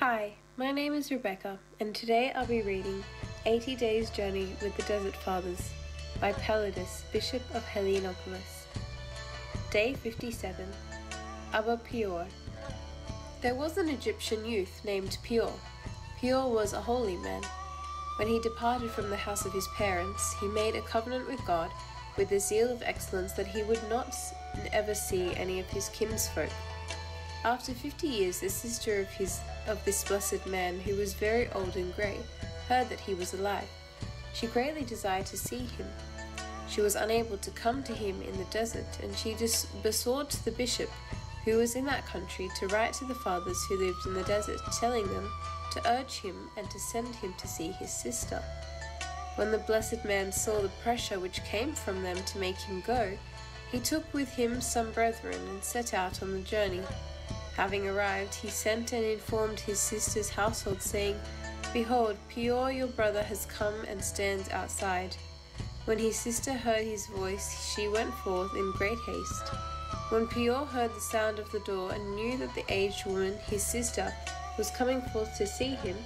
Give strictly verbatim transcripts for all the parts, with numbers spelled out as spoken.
Hi, my name is Rebecca, and today I'll be reading eighty Days Journey with the Desert Fathers by Palladius, Bishop of Heliopolis. Day fifty-seven. Abba Peor. There was an Egyptian youth named Peor. Peor was a holy man. When he departed from the house of his parents, he made a covenant with God with a zeal of excellence that he would not ever see any of his kinsfolk. After fifty years, the sister of his of this blessed man, who was very old and grey, heard that he was alive. She greatly desired to see him. She was unable to come to him in the desert, and she just besought the bishop, who was in that country, to write to the fathers who lived in the desert, telling them to urge him and to send him to see his sister. When the blessed man saw the pressure which came from them to make him go, he took with him some brethren and set out on the journey. Having arrived, he sent and informed his sister's household, saying, "Behold, Peor your brother has come and stands outside." When his sister heard his voice, she went forth in great haste. When Peor heard the sound of the door and knew that the aged woman, his sister, was coming forth to see him,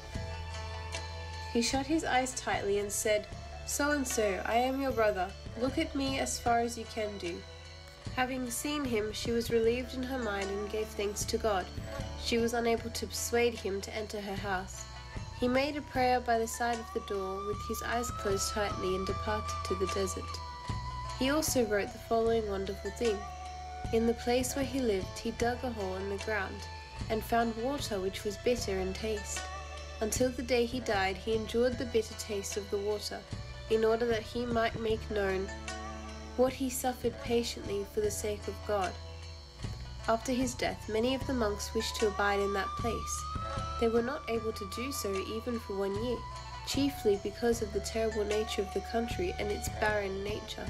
he shut his eyes tightly and said, "So and so, I am your brother. Look at me as far as you can do." Having seen him, she was relieved in her mind and gave thanks to God. She was unable to persuade him to enter her house. He made a prayer by the side of the door with his eyes closed tightly and departed to the desert. He also wrote the following wonderful thing. In the place where he lived, he dug a hole in the ground and found water which was bitter in taste. Until the day he died, he endured the bitter taste of the water, in order that he might make known what he suffered patiently for the sake of God. After his death, many of the monks wished to abide in that place. They were not able to do so even for one year, chiefly because of the terrible nature of the country and its barren nature.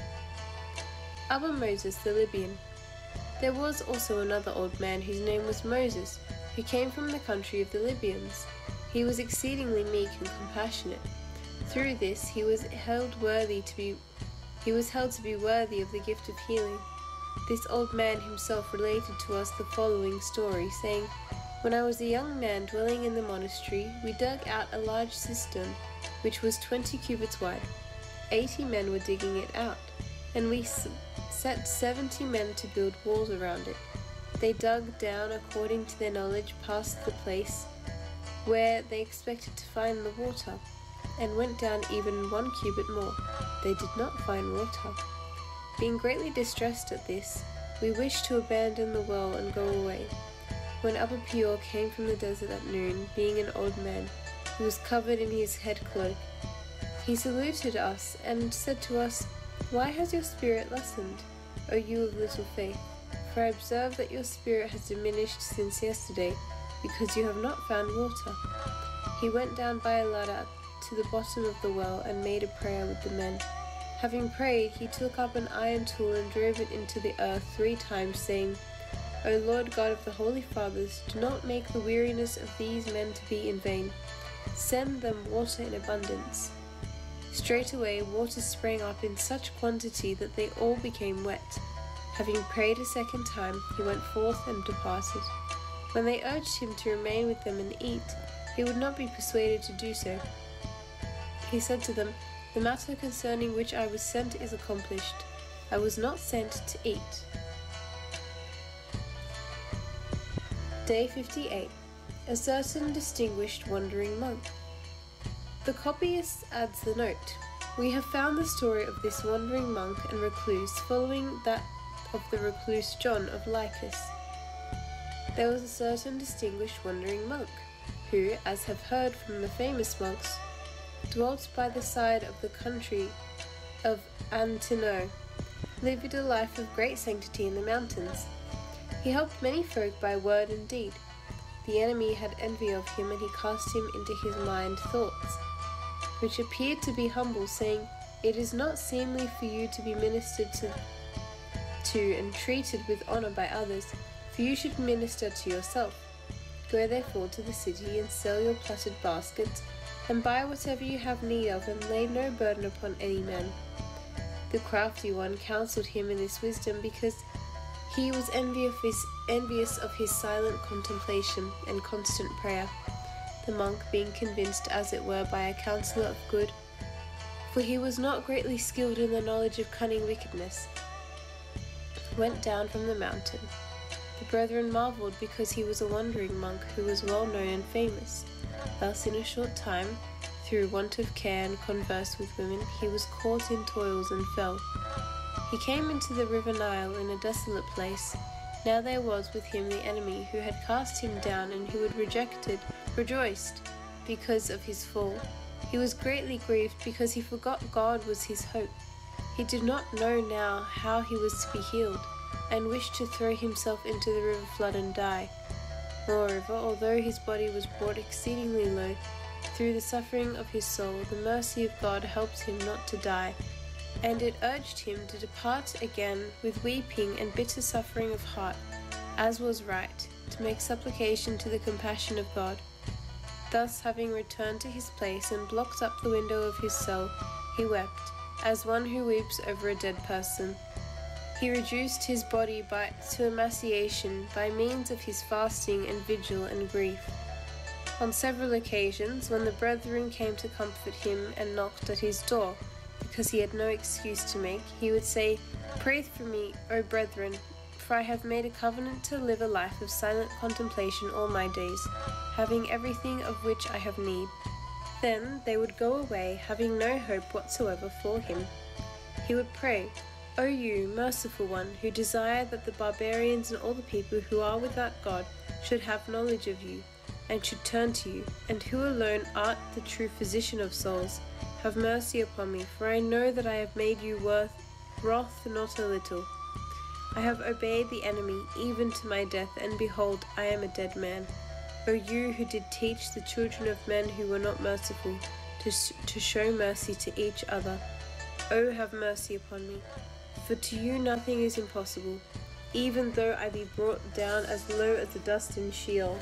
Abba Moses the Libyan. There was also another old man whose name was Moses, who came from the country of the Libyans. He was exceedingly meek and compassionate. Through this he was held worthy to be He was held to be worthy of the gift of healing. This old man himself related to us the following story, saying, "When I was a young man dwelling in the monastery, we dug out a large cistern, which was twenty cubits wide. Eighty men were digging it out, and we set seventy men to build walls around it. They dug down according to their knowledge past the place where they expected to find the water, and went down even one cubit more. They did not find water. Being greatly distressed at this, we wished to abandon the well and go away. When Abba Peor came from the desert at noon, being an old man, he was covered in his head cloak. He saluted us and said to us, 'Why has your spirit lessened, O you of little faith? For I observe that your spirit has diminished since yesterday, because you have not found water.' He went down by a ladder to the bottom of the well and made a prayer with the men. Having prayed, he took up an iron tool and drove it into the earth three times, saying, 'O Lord God of the Holy Fathers, do not make the weariness of these men to be in vain. Send them water in abundance.' Straightway water sprang up in such quantity that they all became wet. Having prayed a second time, he went forth and departed. When they urged him to remain with them and eat, he would not be persuaded to do so. He said to them, 'The matter concerning which I was sent is accomplished. I was not sent to eat.' Day fifty-eight. A certain distinguished wandering monk. The copyist adds the note. We have found the story of this wandering monk and recluse following that of the recluse John of Lycus. There was a certain distinguished wandering monk, who, as have heard from the famous monks, dwelt by the side of the country of Antino, lived a life of great sanctity in the mountains. He helped many folk by word and deed. The enemy had envy of him, and he cast him into his mind thoughts, which appeared to be humble, saying, 'It is not seemly for you to be ministered to, to and treated with honour by others, for you should minister to yourself. Go therefore to the city and sell your plaited baskets, and buy whatever you have need of, and lay no burden upon any man.' The crafty one counselled him in this wisdom, because he was envy of his, envious of his silent contemplation and constant prayer. The monk, being convinced as it were by a counsellor of good, for he was not greatly skilled in the knowledge of cunning wickedness, went down from the mountain. The brethren marvelled because he was a wandering monk who was well known and famous. Thus in a short time, through want of care and converse with women, he was caught in toils and fell. He came into the river Nile in a desolate place. Now there was with him the enemy who had cast him down and who had rejected, rejoiced because of his fall. He was greatly grieved because he forgot God was his hope. He did not know now how he was to be healed, and wished to throw himself into the river flood and die. Moreover, although his body was brought exceedingly low, through the suffering of his soul, the mercy of God helped him not to die, and it urged him to depart again with weeping and bitter suffering of heart, as was right, to make supplication to the compassion of God. Thus, having returned to his place and blocked up the window of his cell, he wept, as one who weeps over a dead person. He reduced his body by, to emaciation by means of his fasting and vigil and grief. On several occasions, when the brethren came to comfort him and knocked at his door, because he had no excuse to make, he would say, "Pray for me, O brethren, for I have made a covenant to live a life of silent contemplation all my days, having everything of which I have need." Then they would go away, having no hope whatsoever for him. He would pray, "O you, merciful one, who desire that the barbarians and all the people who are without God should have knowledge of you, and should turn to you, and who alone art the true physician of souls, have mercy upon me, for I know that I have made you worth wrath not a little. I have obeyed the enemy, even to my death, and behold, I am a dead man. O you who did teach the children of men who were not merciful, to, to show mercy to each other, O have mercy upon me. For to you nothing is impossible, even though I be brought down as low as the dust in Sheol.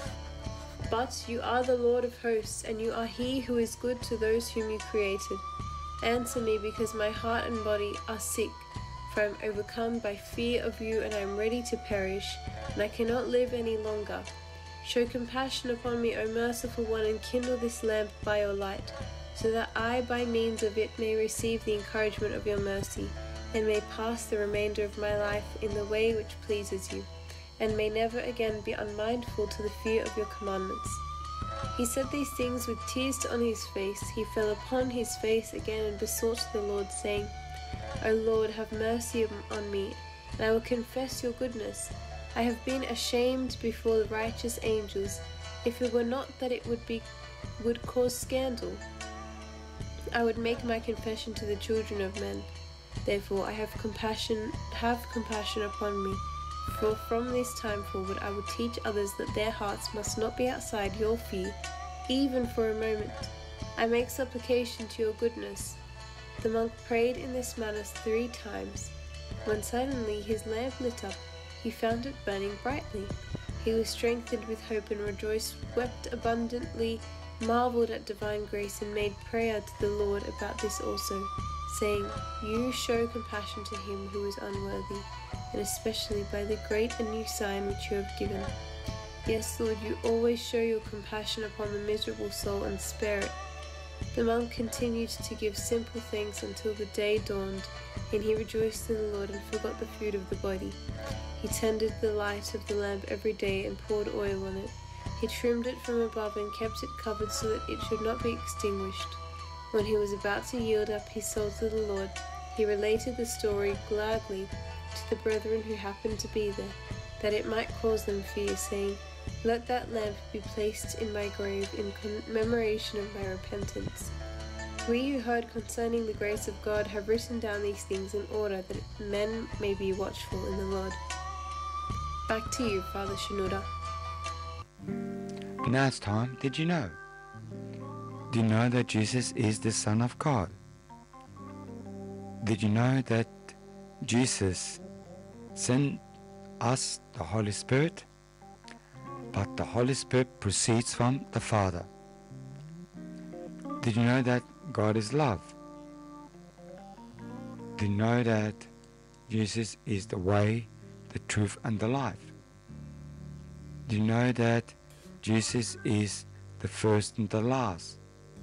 But you are the Lord of hosts, and you are he who is good to those whom you created. Answer me, because my heart and body are sick, for I am overcome by fear of you, and I am ready to perish, and I cannot live any longer. Show compassion upon me, O merciful one, and kindle this lamp by your light, so that I by means of it may receive the encouragement of your mercy, and may pass the remainder of my life in the way which pleases you, and may never again be unmindful to the fear of your commandments." He said these things with tears on his face. He fell upon his face again and besought the Lord, saying, "O Lord, have mercy on me, and I will confess your goodness. I have been ashamed before the righteous angels. If it were not that it would be would cause scandal, I would make my confession to the children of men. Therefore I have compassion have compassion upon me. For from this time forward I will teach others that their hearts must not be outside your fear, even for a moment. I make supplication to your goodness." The monk prayed in this manner three times, when suddenly his lamp lit up. He found it burning brightly. He was strengthened with hope and rejoiced, wept abundantly, marveled at divine grace, and made prayer to the Lord about this also, saying, "You show compassion to him who is unworthy, and especially by the great and new sign which you have given. Yes, Lord, you always show your compassion upon the miserable soul and spare it." The monk continued to give simple thanks until the day dawned, and he rejoiced in the Lord and forgot the food of the body. He tended the light of the lamp every day and poured oil on it. He trimmed it from above and kept it covered so that it should not be extinguished. When he was about to yield up his soul to the Lord, he related the story gladly to the brethren who happened to be there, that it might cause them fear, saying, "Let that lamp be placed in my grave in commemoration of my repentance." We who heard concerning the grace of God have written down these things in order that men may be watchful in the Lord. Back to you, Father Shenouda. Now it's time. Did you know? Do you know that Jesus is the Son of God? Did you know that Jesus sent us the Holy Spirit? But the Holy Spirit proceeds from the Father. Did you know that God is love? Did you know that Jesus is the way, the truth, and the life? Do you know that Jesus is the first and the last?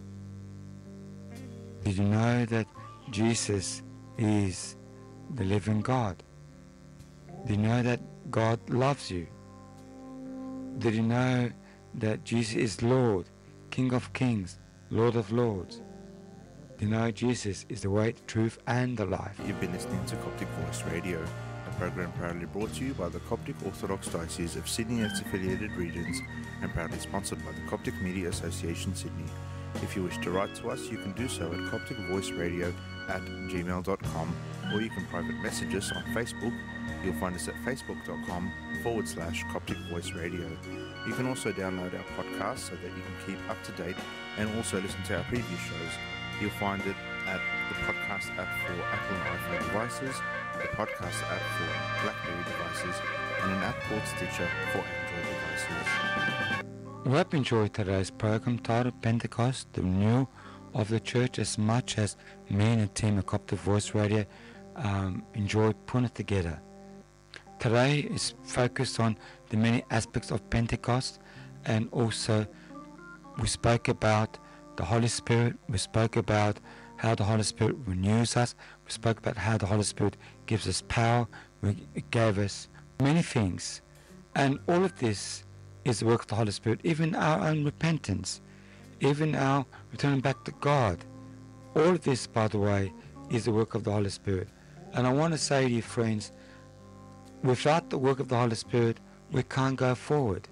Did you know that Jesus is the living God? Did you know that God loves you? Did you know that Jesus is Lord, King of Kings, Lord of Lords? Do you know Jesus is the way, the truth and the life? You've been listening to Coptic Voice Radio, a program proudly brought to you by the Coptic Orthodox Diocese of Sydney and its affiliated regions, and proudly sponsored by the Coptic Media Association Sydney. If you wish to write to us, you can do so at copticvoiceradio at gmail dot com, or you can private message us on Facebook. You'll find us at facebook.com forward slash Coptic Voice Radio. You can also download our podcast so that you can keep up to date and also listen to our previous shows. You'll find it at the podcast app for Apple and iPhone devices, the podcast app for BlackBerry devices, and an app called Stitcher for Android devices. We hope you enjoyed today's program titled Pentecost, the Renewal of the Church, as much as me and the team at Coptic Voice Radio um, enjoyed putting it together. Today is focused on the many aspects of Pentecost, and also we spoke about the Holy Spirit, we spoke about how the Holy Spirit renews us, we spoke about how the Holy Spirit gives us power, it gave us many things, and all of this is the work of the Holy Spirit, even our own repentance, even our returning back to God. All of this, by the way, is the work of the Holy Spirit. And I want to say to you, friends, without the work of the Holy Spirit, we can't go forward.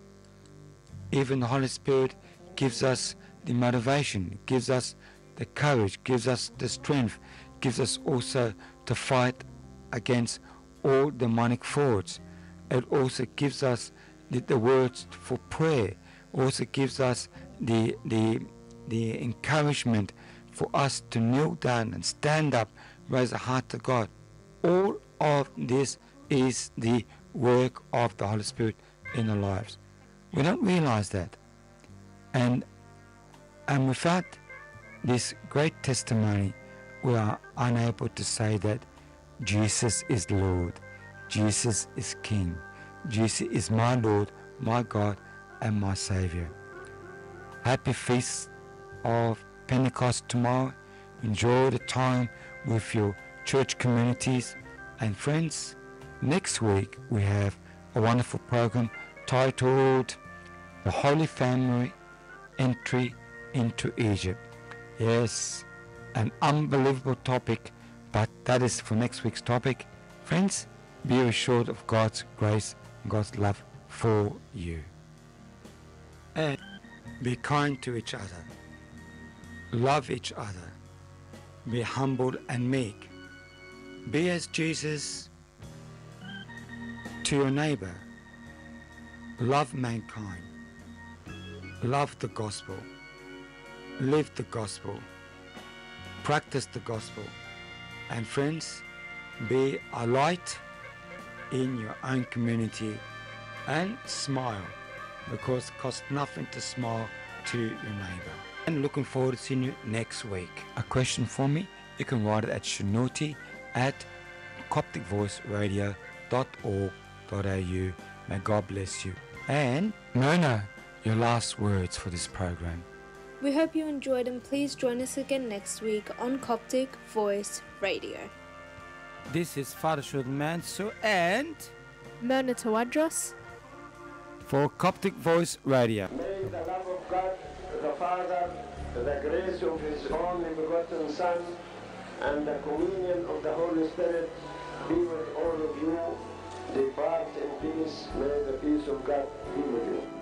Even the Holy Spirit gives us the motivation, gives us the courage, gives us the strength, gives us also to fight against all demonic forces. It also gives us the, the words for prayer, also gives us the, the, the encouragement for us to kneel down and stand up, raise a heart to God. All of this is the work of the Holy Spirit in our lives. We don't realize that. And, and without this great testimony, we are unable to say that Jesus is Lord, Jesus is King, Jesus is my Lord, my God, and my Savior. Happy Feast of Pentecost tomorrow. Enjoy the time with your church communities and friends. Next week we have a wonderful program titled The Holy Family Entry into Egypt. Yes, an unbelievable topic, but that is for next week's topic. Friends, be assured of God's grace and God's love for you. And be kind to each other. Love each other. Be humble and meek. Be as Jesus to your neighbor. Love mankind. Love the gospel. Live the gospel. Practice the gospel. And friends, be a light in your own community and smile, because it costs nothing to smile to your neighbor. And looking forward to seeing you next week. A question for me, you can write it at shanuti at coptic voice radio dot org dot a u. May God bless you. And Mona, your last words for this program. We hope you enjoyed, and please join us again next week on Coptic Voice Radio. This is Father Shulman Manso and Mona Tawadros for Coptic Voice Radio. May the love of God, the Father, the grace of His only begotten Son, and the communion of the Holy Spirit be with all of you. Depart in peace. May the peace of God be with you.